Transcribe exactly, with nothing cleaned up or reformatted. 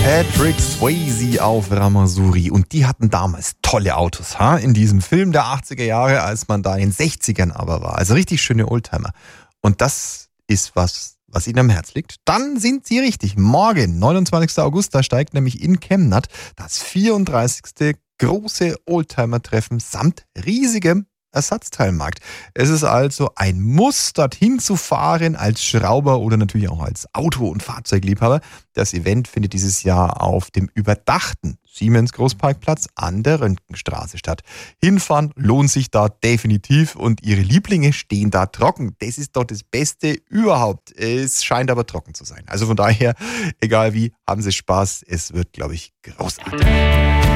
Patrick Swayze auf Ramazzotti. Und die hatten damals tolle Autos, ha? In diesem Film der achtziger Jahre, als man da in den sechzigern aber war. Also richtig schöne Oldtimer. Und das ist was, was Ihnen am Herz liegt. Dann sind Sie richtig. Morgen, neunundzwanzigster August, da steigt nämlich in Chemnat das vierunddreißigste große Oldtimer-Treffen samt riesigem Ersatzteilmarkt. Es ist also ein Muss, dorthin zu fahren als Schrauber oder natürlich auch als Auto- und Fahrzeugliebhaber. Das Event findet dieses Jahr auf dem überdachten Siemens Großparkplatz an der Röntgenstraße statt. Hinfahren lohnt sich da definitiv und Ihre Lieblinge stehen da trocken. Das ist doch das Beste überhaupt. Es scheint aber trocken zu sein. Also von daher, egal wie, haben Sie Spaß. Es wird, glaube ich, großartig.